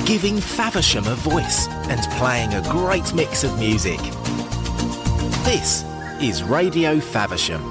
giving Faversham a voice and playing a great mix of music. This is Radio Faversham.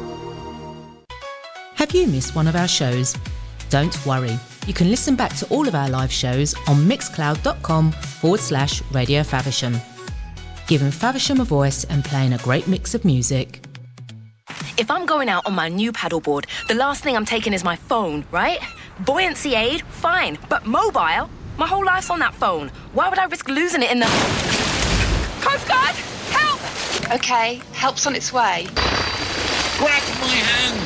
Have you missed one of our shows? Don't worry, you can listen back to all of our live shows on mixcloud.com/Radio Faversham. Giving Faversham a voice and playing a great mix of music. If I'm going out on my new paddleboard, the last thing I'm taking is my phone, right? Buoyancy aid, fine, but mobile? My whole life's on that phone. Why would I risk losing it in the... Coast Guard, help! OK, help's on its way. Grab my hand!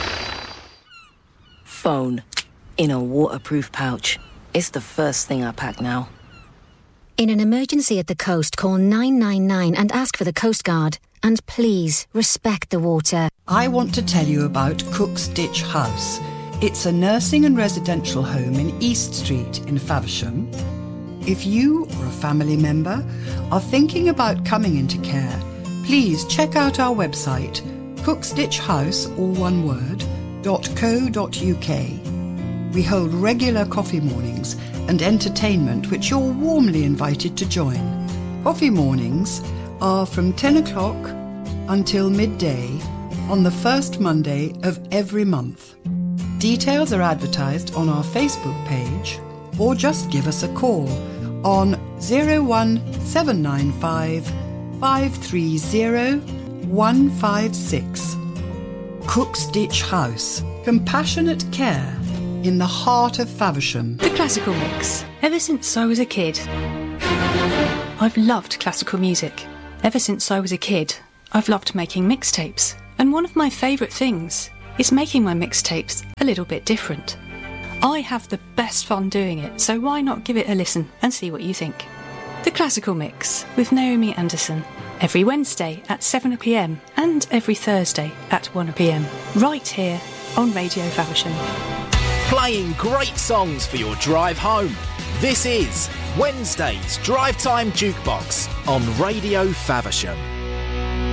Phone. In a waterproof pouch. It's the first thing I pack now. In an emergency at the coast, call 999 and ask for the Coast Guard. And please, respect the water. I want to tell you about Cook's Ditch House. It's a nursing and residential home in East Street in Faversham. If you or a family member are thinking about coming into care, please check out our website, cooksditchhouse, all one word, .co.uk. We hold regular coffee mornings and entertainment which you're warmly invited to join. Coffee mornings are from 10 o'clock until midday on the first Monday of every month. Details are advertised on our Facebook page or just give us a call on 01795 530 156. Cook's Ditch House. Compassionate care in the heart of Faversham. The Classical Mix. Ever since I was a kid, I've loved classical music. Ever since I was a kid, I've loved making mixtapes. And one of my favourite things is making my mixtapes a little bit different. I have the best fun doing it, so why not give it a listen and see what you think? The Classical Mix with Naomi Anderson. Every Wednesday at 7pm and every Thursday at 1pm. Right here on Radio Faversham. Playing great songs for your drive home. This is Wednesday's Drive Time Jukebox on Radio Faversham.